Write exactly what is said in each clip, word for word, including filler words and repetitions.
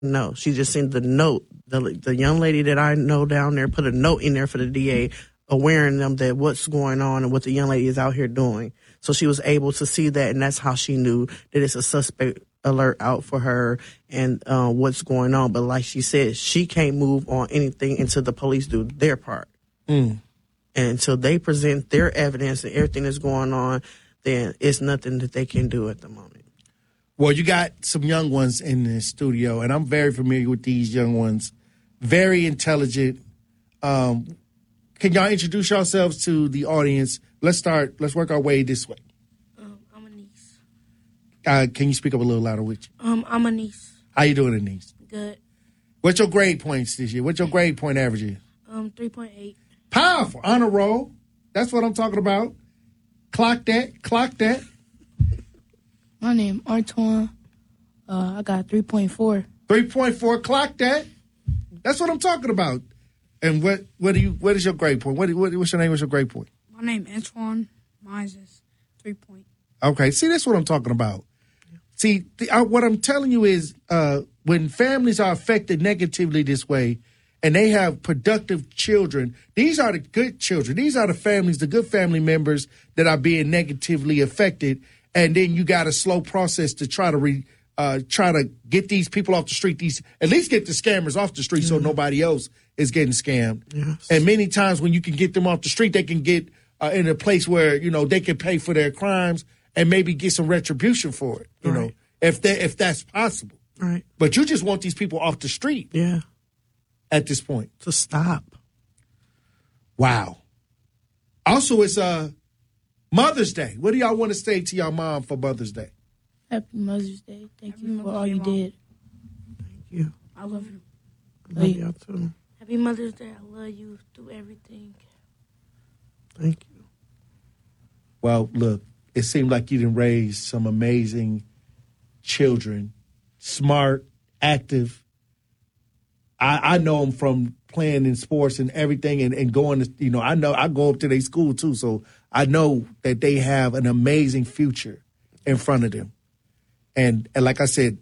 No, she just sent the note. The the young lady that I know down there put a note in there for the D A, awareing them that what's going on and what the young lady is out here doing. So she was able to see that, and that's how she knew that it's a suspect alert out for her and uh, what's going on. But like she said, she can't move on anything until the police do their part. Mm. And until they present their evidence and everything that's going on, then it's nothing that they can do at the moment. Well, you got some young ones in the studio, and I'm very familiar with these young ones. Very intelligent. Um, can y'all introduce yourselves to the audience? Let's start. Let's work our way this way. Um, I'm Anise. Uh, can you speak up a little louder with you? Um, I'm Anise. How you doing, Anise? Good. What's your grade points this year? What's your grade point average is? Um, three point eight. Powerful. Honor roll. That's what I'm talking about. Clock that. Clock that. My name Antoine. Uh, I got three point four. three point four. Clock that. That's what I'm talking about. And what what do you what is your grade point? What, what what's your name? What's your grade point? My name Antoine. Mine's is three point. Okay, see, that's what I'm talking about. See, the, I, what I'm telling you is uh, when families are affected negatively this way and they have productive children, these are the good children. These are the families, the good family members that are being negatively affected. And then you got a slow process to try to re, uh, try to get these people off the street, These at least get the scammers off the street, mm-hmm. so nobody else is getting scammed. Yes. And many times when you can get them off the street, they can get uh, in a place where, you know, they can pay for their crimes and maybe get some retribution for it, you right. know, if they, if that's possible. Right. But you just want these people off the street. Yeah. At this point. To stop. Wow. Also, it's uh, Mother's Day. What do y'all want to say to your mom for Mother's Day? Happy Mother's Day. Thank Happy you for Mother's all Day, you Mom. did. Thank you. I love you. I love y'all too. Happy Mother's Day. I love you through everything. Thank you. Well, look, it seemed like you didn't raise some amazing children, smart, active. I, I know them from playing in sports and everything and, and going to, you know, I know I go up to their school too, so I know that they have an amazing future in front of them. And, and like I said,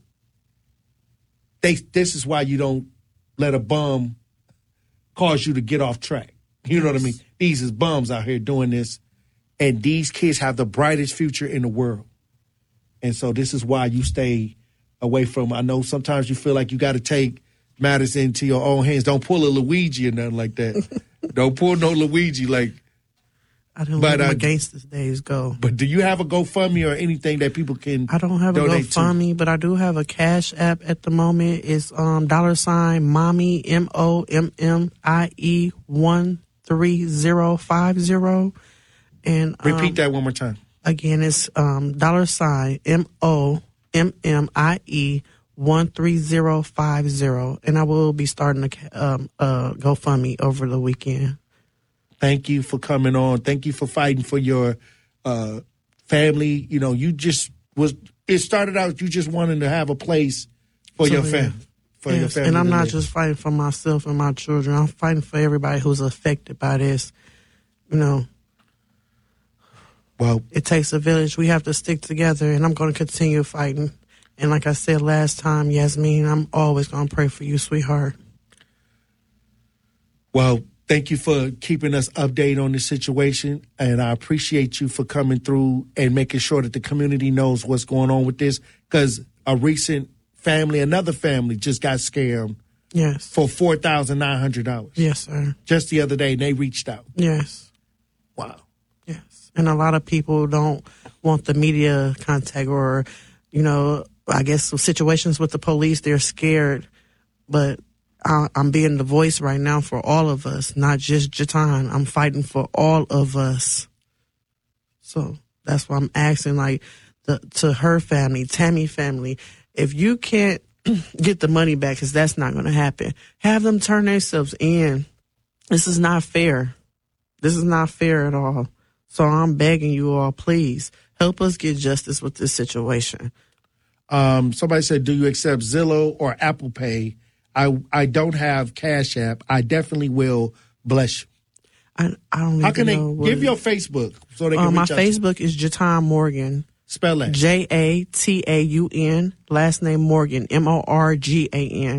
they this is why you don't let a bum cause you to get off track. You know what I mean? These is bums out here doing this. And these kids have the brightest future in the world. And so this is why you stay away from, I know sometimes you feel like you got to take matters into your own hands. Don't pull a Luigi or nothing like that. Don't pull no Luigi like. I don't but, let uh, my gangsters days go. But do you have a GoFundMe or anything that people can I don't have a donate to? GoFundMe, but I do have a Cash App at the moment. It's um, dollar sign mommy, M O M M I E one three zero five zero. And um, Repeat that one more time. Again, it's um, dollar sign M O M M I E one three zero five zero, and I will be starting a um, uh, GoFundMe over the weekend. Thank you for coming on. Thank you for fighting for your uh, family. You know, you just was. It started out you just wanting to have a place for So, your yeah. family. For Yes, your family, and I'm to not live. just fighting for myself and my children. I'm fighting for everybody who's affected by this. You know. Well, it takes a village. We have to stick together, and I'm going to continue fighting. And like I said last time, Yasmin, I'm always going to pray for you, sweetheart. Well, thank you for keeping us updated on the situation, and I appreciate you for coming through and making sure that the community knows what's going on with this, because a recent family, another family, just got scammed Yes. for four thousand nine hundred dollars. Yes, sir. Just the other day, and they reached out. Yes. Wow. Yes. And a lot of people don't want the media contact or, you know, I guess some situations with the police, they're scared. But I, I'm being the voice right now for all of us, not just Jatan. I'm fighting for all of us. So that's why I'm asking, like, the, to her family, Tammy family, if you can't get the money back, because that's not going to happen, have them turn themselves in. This is not fair. This is not fair at all. So I'm begging you all, please, help us get justice with this situation. Um, somebody said, do you accept Zillow or Apple Pay? I I don't have Cash App. I definitely will. Bless you. I, I don't How even can they know give what- your Facebook so they can uh, reach my out to you? Facebook is Jatan Morgan. Spell that. J A T A U N, last name Morgan, M O R G A N.